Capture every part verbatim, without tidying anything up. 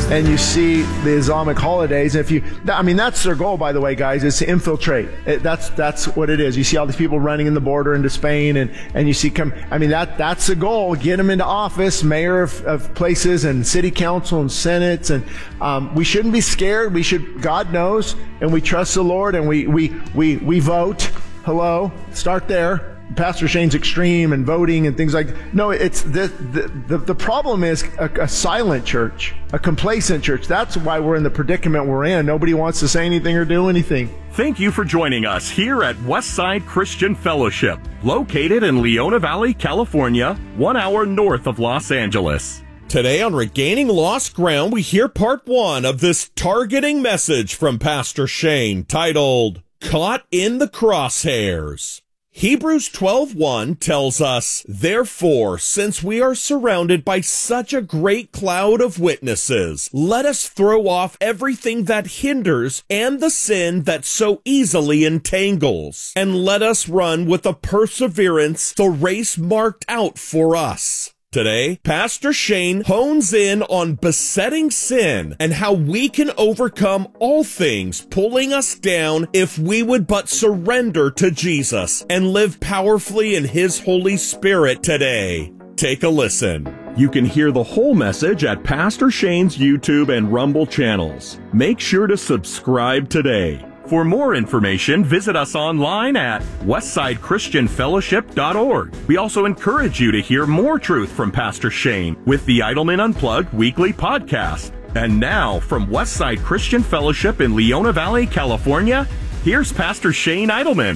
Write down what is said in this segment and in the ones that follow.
and you see the Islamic holidays. If you, I mean, that's their goal, by the way, guys, is to infiltrate. It, that's that's what it is. You see all these people running in the border into Spain, and and you see come. I mean, that that's the goal. Get them into office, mayor of, of places, and city council and senates, and um, we shouldn't be scared. We should. God knows, and we trust the Lord, and we we we we vote. Hello, start there. Pastor Shane's extreme and voting and things like that. No, it's the the, the, the problem is a, a silent church, a complacent church. That's why we're in the predicament we're in. Nobody wants to say anything or do anything. Thank you for joining us here at Westside Christian Fellowship, located in Leona Valley, California, one hour north of Los Angeles. Today on Regaining Lost Ground, we hear part one of this targeting message from Pastor Shane titled, Caught in the Crosshairs. Hebrews twelve one tells us, Therefore, since we are surrounded by such a great cloud of witnesses, let us throw off everything that hinders and the sin that so easily entangles, and let us run with a perseverance the race marked out for us. Today, Pastor Shane hones in on besetting sin and how we can overcome all things pulling us down if we would but surrender to Jesus and live powerfully in His Holy Spirit today. Take a listen. You can hear the whole message at Pastor Shane's YouTube and Rumble channels. Make sure to subscribe today. For more information, visit us online at westside christian fellowship dot org. We also encourage you to hear more truth from Pastor Shane with the Idleman Unplugged weekly podcast. And now, from Westside Christian Fellowship in Leona Valley, California, here's Pastor Shane Idleman.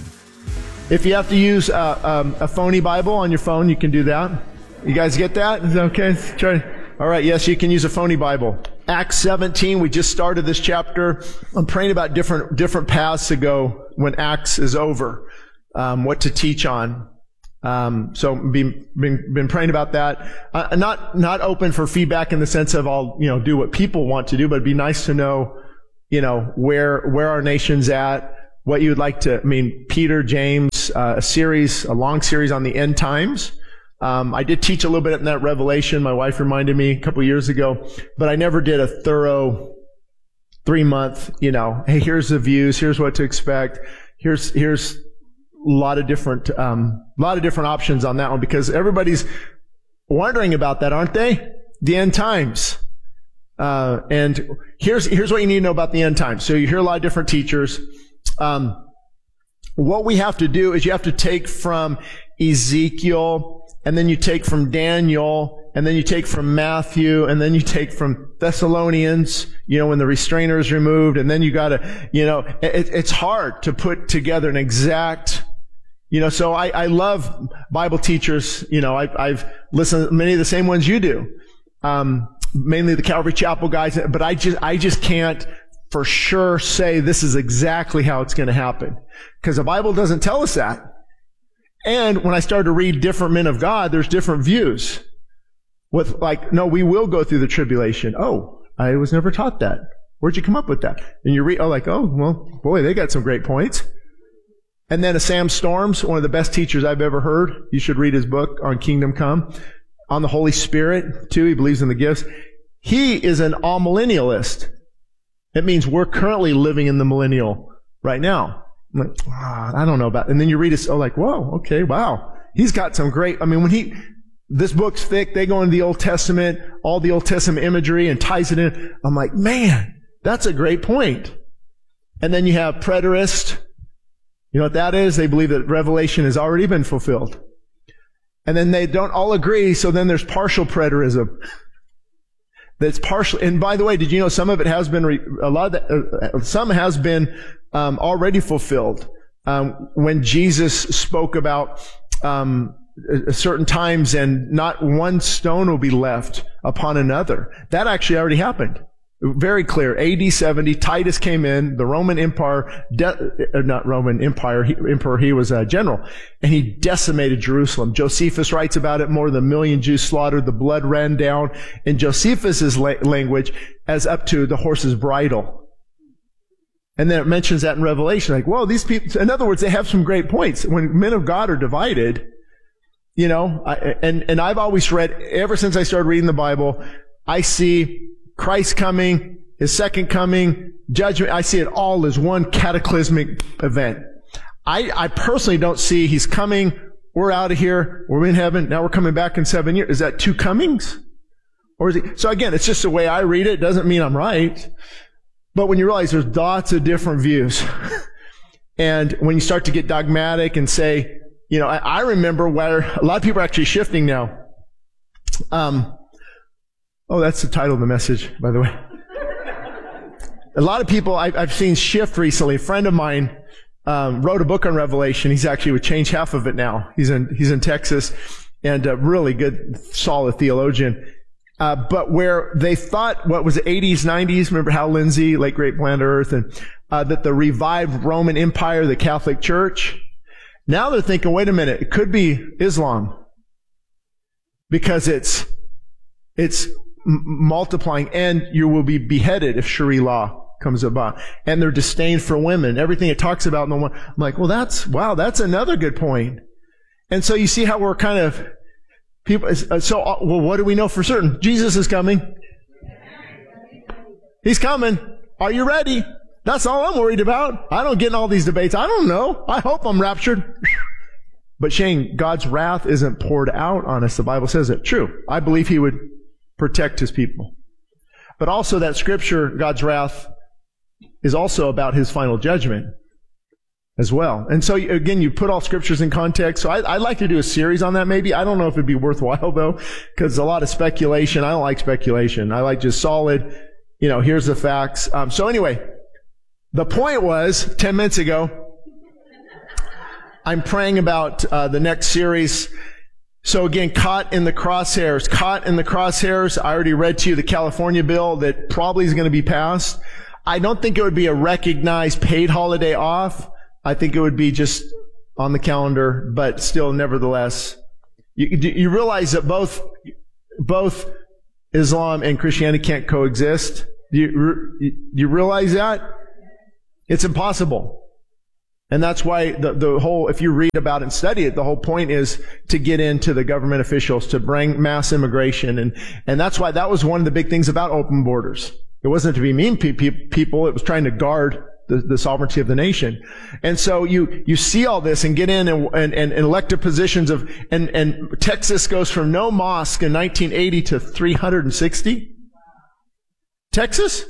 If you have to use uh, um, a phony Bible on your phone, you can do that. You guys get that? Is that okay? Let's try. All right, yes, you can use a phony Bible. Acts seventeen, we just started this chapter. I'm praying about different different paths to go when Acts is over, um, what to teach on. Um, so been, been been praying about that. Uh, not not open for feedback in the sense of I'll you know do what people want to do, but it'd be nice to know you know where where our nation's at, what you'd like to. I mean, Peter, James, uh, a series, a long series on the end times. Um, I did teach a little bit in that Revelation. My wife reminded me a couple years ago, but I never did a thorough three month, you know, hey, here's the views, here's what to expect. Here's, here's a lot of different, um, a lot of different options on that one because everybody's wondering about that, aren't they? The end times. Uh, and here's, here's what you need to know about the end times. So you hear a lot of different teachers. Um, what we have to do is you have to take from Ezekiel, and then you take from Daniel, and then you take from Matthew, and then you take from Thessalonians, you know, when the restrainer is removed, and then you gotta, you know, it, it's hard to put together an exact, you know, so I, I love Bible teachers, you know, I, I've listened to many of the same ones you do, um, mainly the Calvary Chapel guys, but I just, I just can't for sure say this is exactly how it's gonna happen. Because the Bible doesn't tell us that. And when I started to read different men of God, there's different views. With like, no, we will go through the tribulation. Oh, I was never taught that. Where'd you come up with that? And you read, oh, like, oh, well, boy, they got some great points. And then a Sam Storms, one of the best teachers I've ever heard. You should read his book on Kingdom Come. On the Holy Spirit, too. He believes in the gifts. He is an all-millennialist. It means we're currently living in the millennial right now. I'm like, ah, I don't know about, and then you read it, oh, like, whoa, okay, wow. He's got some great, I mean, when he, this book's thick, they go into the Old Testament, all the Old Testament imagery and ties it in. I'm like, man, that's a great point. And then you have preterist. You know what that is? They believe that Revelation has already been fulfilled. And then they don't all agree, so then there's partial preterism. That's partial, and by the way, did you know some of it has been, re, a lot of that, uh, some has been um, already fulfilled. Um, when Jesus spoke about um, certain times and not one stone will be left upon another, that actually already happened. Very clear. A D seventy, Titus came in, the Roman Empire, de- not Roman Empire, he, Emperor, he was a general, and he decimated Jerusalem. Josephus writes about it, more than a million Jews slaughtered, the blood ran down, in Josephus's la- language, as up to the horse's bridle. And then it mentions that in Revelation, like, whoa, these people, in other words, they have some great points. When men of God are divided, you know, I, and, and I've always read, ever since I started reading the Bible, I see Christ coming, his second coming, judgment. I see it all as one cataclysmic event. I, I personally don't see he's coming, we're out of here, we're in heaven, now we're coming back in seven years. Is that two comings? Or is he? So again, it's just the way I read it. It doesn't mean I'm right. But when you realize there's lots of different views, and when you start to get dogmatic and say, you know, I, I remember where a lot of people are actually shifting now. Um, oh, that's the title of the message, by the way. A lot of people I've, I've seen shift recently. A friend of mine um, wrote a book on Revelation. He's actually would change half of it now. He's in he's in Texas, and a really good, solid theologian. Uh, but where they thought, what was it, eighties, nineties, remember Hal Lindsey, late great Planet Earth, and uh, that the revived Roman Empire, the Catholic Church, now they're thinking, wait a minute, it could be Islam. Because it's, it's m- multiplying, and you will be beheaded if Sharia law comes about. And their disdain for women, everything it talks about in the one. I'm like, well, that's, wow, that's another good point. And so you see how we're kind of, people, so, well, what do we know for certain? Jesus is coming. He's coming. Are you ready? That's all I'm worried about. I don't get in all these debates. I don't know. I hope I'm raptured. But Shane, God's wrath isn't poured out on us. The Bible says it. True. I believe he would protect his people. But also that scripture, God's wrath, is also about his final judgment as well. And so, again, you put all scriptures in context. So I, I'd like to do a series on that maybe. I don't know if it'd be worthwhile, though, because a lot of speculation. I don't like speculation. I like just solid, you know, here's the facts. Um, so anyway, the point was, ten minutes ago, I'm praying about uh, the next series. So again, caught in the crosshairs. Caught in the crosshairs. I already read to you the California bill that probably is going to be passed. I don't think it would be a recognized paid holiday off. I think it would be just on the calendar, but still, nevertheless, you, you realize that both both Islam and Christianity can't coexist. Do you, do you realize that? It's impossible. And that's why the, the whole, if you read about it and study it, the whole point is to get into the government officials, to bring mass immigration. And, and that's why that was one of the big things about open borders. It wasn't to be mean pe- pe- people. It was trying to guard the, the sovereignty of the nation. And so you, you see all this and get in and, and, and elected positions of, and, and Texas goes from no mosque in nineteen eighty to three hundred sixty. Texas?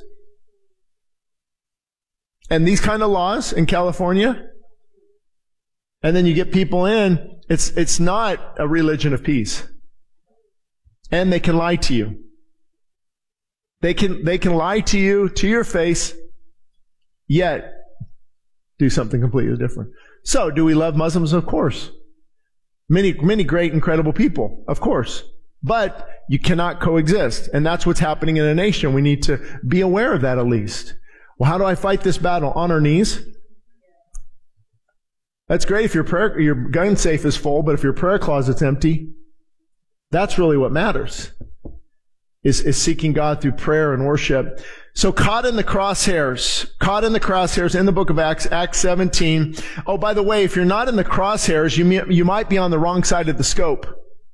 And these kind of laws in California. And then you get people in. It's, it's not a religion of peace. And they can lie to you. They can, they can lie to you to your face, yet do something completely different. So, do we love Muslims? Of course. Many, many great, incredible people. Of course. But you cannot coexist. And that's what's happening in a nation. We need to be aware of that at least. Well, how do I fight this battle? On our knees. That's great if your prayer, your gun safe is full, but if your prayer closet's empty, that's really what matters. Is, is seeking God through prayer and worship. So caught in the crosshairs, caught in the crosshairs in the book of Acts, Acts seventeen. Oh, by the way, if you're not in the crosshairs, you, may, you might be on the wrong side of the scope.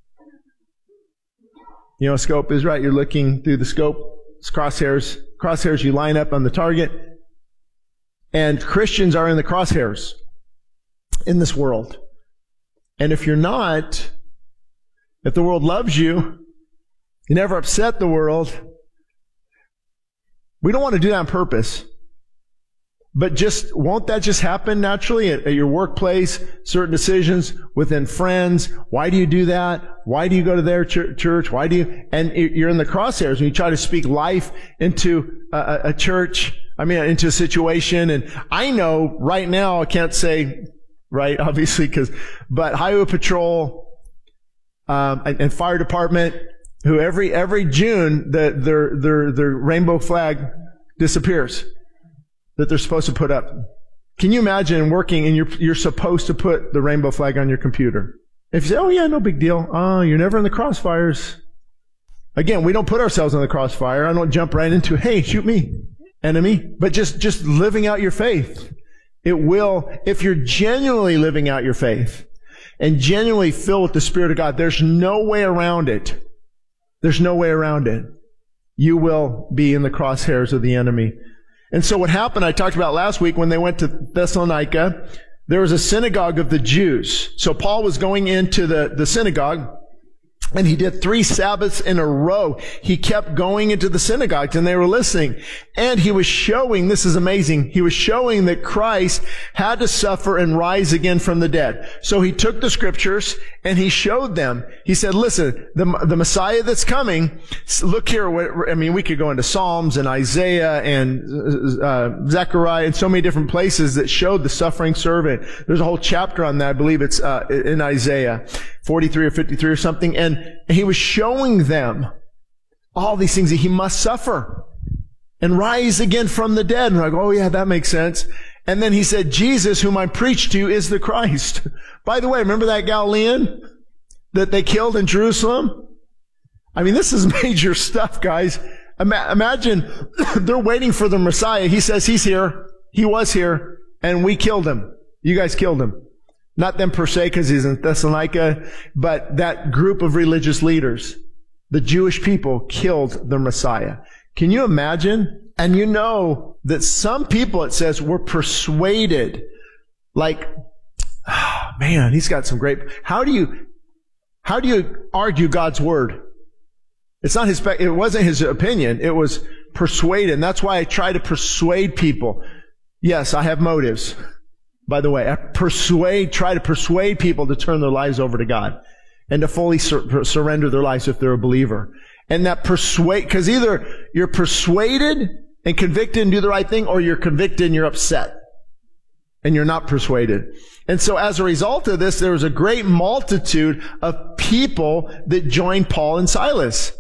You know what scope is, right? You're looking through the scope. It's crosshairs. Crosshairs, you line up on the target. And Christians are in the crosshairs in this world. And if you're not, if the world loves you, you never upset the world. We don't want to do that on purpose. But just, won't that just happen naturally at, at your workplace, certain decisions within friends? Why do you do that? Why do you go to their ch- church? Why do you, and you're in the crosshairs and you try to speak life into a, a church, I mean, into a situation. And I know right now, I can't say, right, obviously, because, but Highway Patrol, um, and, and Fire Department, who every, every June, the, their, their, their rainbow flag disappears that they're supposed to put up. Can you imagine working and you're, you're supposed to put the rainbow flag on your computer? If you say, oh yeah, no big deal. Oh, you're never in the crossfires. Again, we don't put ourselves in the crossfire. I don't jump right into, hey, shoot me, enemy. But just, just living out your faith. It will, if you're genuinely living out your faith and genuinely filled with the Spirit of God, there's no way around it. There's no way around it. you will be in the crosshairs of the enemy. And so what happened, I talked about last week when they went to Thessalonica, there was a synagogue of the Jews. So Paul was going into the, the synagogue, and he did three Sabbaths in a row. He kept going into the synagogues, and they were listening. And he was showing, this is amazing, he was showing that Christ had to suffer and rise again from the dead. So he took the scriptures, and he showed them. He said, listen, the, the Messiah that's coming, look here, I mean, we could go into Psalms and Isaiah and uh, Zechariah and so many different places that showed the suffering servant. There's a whole chapter on that. I believe it's uh, in Isaiah forty-three or fifty-three or something. And he was showing them all these things that he must suffer and rise again from the dead. And they're like, oh yeah, that makes sense. And then he said, Jesus, whom I preached to, is the Christ. By the way, remember that Galilean that they killed in Jerusalem? I mean, this is major stuff, guys. Ima- imagine they're waiting for the Messiah. He says he's here. He was here. And we killed him. You guys killed him. Not them per se, because he's in Thessalonica, but that group of religious leaders, the Jewish people, killed the Messiah. Can you imagine? And you know that some people, it says, were persuaded. Like, oh, man, he's got some great, how do you, how do you argue God's word? It's not his, it wasn't his opinion. It was persuaded. And that's why I try to persuade people. Yes, I have motives. By the way, I persuade, try to persuade people to turn their lives over to God and to fully sur- surrender their lives if they're a believer. And that persuade, because either you're persuaded and convicted and do the right thing, or you're convicted and you're upset and you're not persuaded. And so as a result of this, there was a great multitude of people that joined Paul and Silas.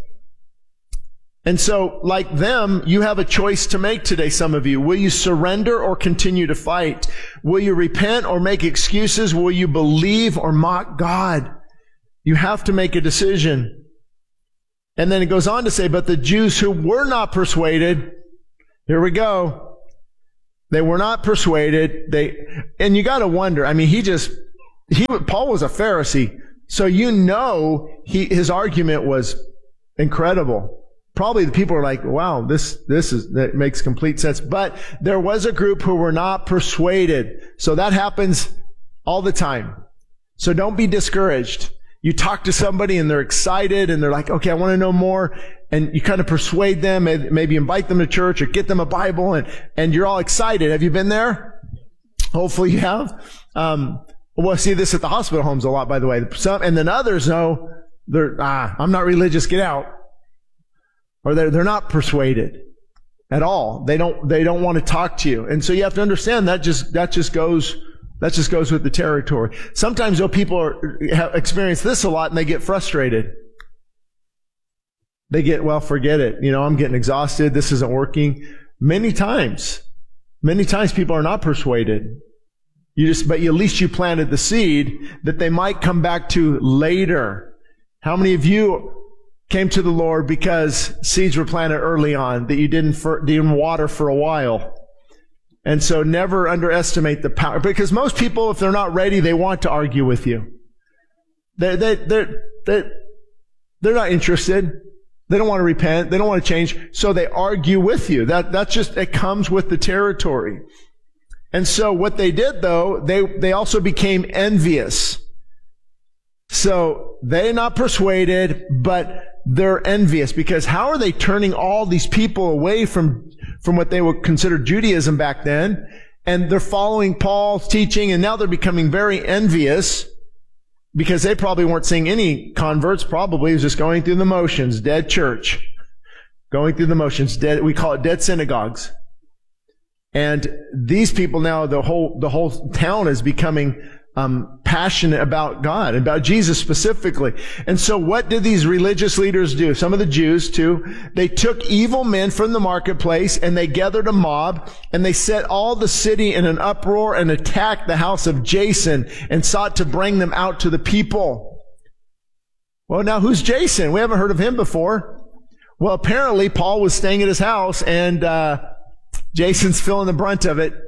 And so, like them, you have a choice to make today, some of you. Will you surrender or continue to fight? Will you repent or make excuses? Will you believe or mock God? You have to make a decision. And then it goes on to say, but the Jews who were not persuaded, here we go. They were not persuaded. They, and you gotta wonder, I mean, he just, he, Paul was a Pharisee. So you know, he, his argument was incredible. Probably the people are like, wow, this, this is, that makes complete sense. But there was a group who were not persuaded. So that happens all the time. So don't be discouraged. You talk to somebody and they're excited and they're like, okay, I want to know more. And you kind of persuade them, maybe invite them to church or get them a Bible, and, and you're all excited. Have you been there? Hopefully you have. Um, we'll see this at the hospital homes a lot, by the way. Some, and then others know, they're, ah, I'm not religious, get out. Or they're, they're not persuaded at all. They don't, they don't want to talk to you. And so you have to understand that just, that just goes, that just goes with the territory. Sometimes though people are, have experienced this a lot and they get frustrated. They get, well, forget it. You know, I'm getting exhausted. This isn't working. Many times, many times people are not persuaded. You just, but at least you planted the seed that they might come back to later. How many of you came to the Lord because seeds were planted early on that you didn't, for, didn't water for a while? And so never underestimate the power, because most people, if they're not ready, they want to argue with you. They, they, they're, they're, they're not interested. They don't want to repent. They don't want to change. So they argue with you. That, that's just, it comes with the territory. And so what they did though, they, they also became envious. So they're not persuaded, but they're envious, because how are they turning all these people away from, from what they would consider Judaism back then? And they're following Paul's teaching, and now they're becoming very envious because they probably weren't seeing any converts. Probably it was just going through the motions, dead church, going through the motions, dead, we call it dead synagogues. And these people now, the whole, the whole town is becoming Um, passionate about God, about Jesus specifically. And so what did these religious leaders do? Some of the Jews too. They took evil men from the marketplace and they gathered a mob and they set all the city in an uproar and attacked the house of Jason and sought to bring them out to the people. Well, now who's Jason? We haven't heard of him before. Well, apparently Paul was staying at his house and uh, Jason's feeling the brunt of it.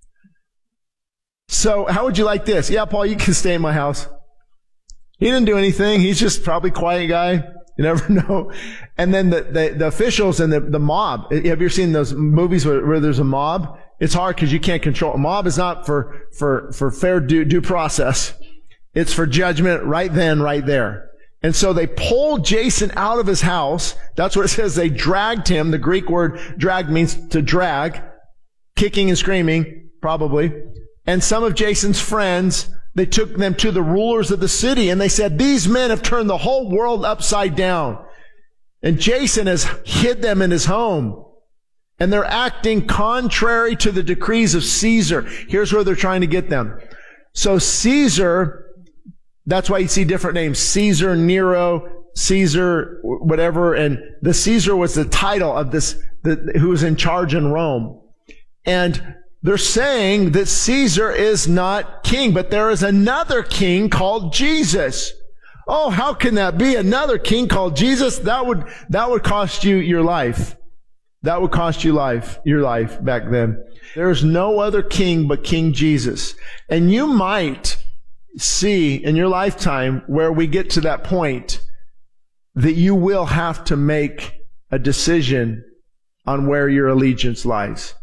So how would you like this? Yeah, Paul, you can stay in my house. He didn't do anything. He's just probably a quiet guy. You never know. And then the, the, the officials and the, the mob. Have you ever seen those movies where, where there's a mob? It's hard because you can't control. A mob is not for, for, for fair due, due process. It's for judgment right then, right there. And so they pulled Jason out of his house. That's what it says. They dragged him. The Greek word drag means to drag, kicking and screaming, probably. And some of Jason's friends, they took them to the rulers of the city and they said, these men have turned the whole world upside down. And Jason has hid them in his home. And they're acting contrary to the decrees of Caesar. Here's where they're trying to get them. So Caesar, that's why you see different names. Caesar, Nero, Caesar, whatever. And the Caesar was the title of this, the, who was in charge in Rome. And they're saying that Caesar is not king, but there is another king called Jesus. Oh, how can that be? Another king called Jesus? That would, that would cost you your life. That would cost you life, your life back then. There is no other king but King Jesus. And you might see in your lifetime where we get to that point that you will have to make a decision on where your allegiance lies.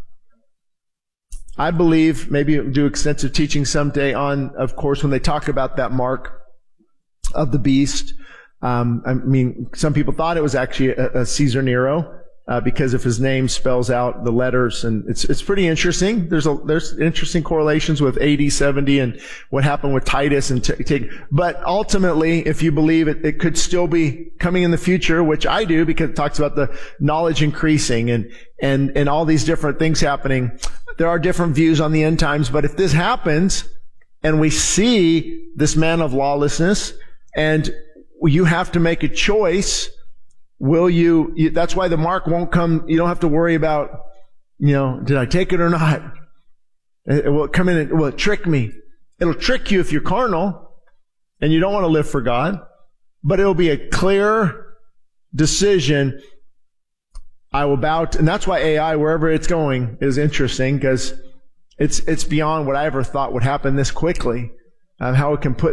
I believe, maybe do extensive teaching someday on, of course, when they talk about that mark of the beast. Um, I mean, some people thought it was actually a, a Caesar Nero. Uh, because if his name spells out the letters, and it's it's pretty interesting. There's a there's interesting correlations with A D seventy and what happened with Titus and t- take. But ultimately, if you believe it, it could still be coming in the future, which I do, because it talks about the knowledge increasing and and and all these different things happening. There are different views on the end times, but if this happens and we see this man of lawlessness, and you have to make a choice. Will you, you, that's why the mark won't come, you don't have to worry about, you know, did I take it or not? It, it will come in and, will it trick me? It'll trick you if you're carnal and you don't want to live for God, but it'll be a clear decision. I will bow to, and that's why A I, wherever it's going, is interesting, because it's, it's beyond what I ever thought would happen this quickly, um, how it can put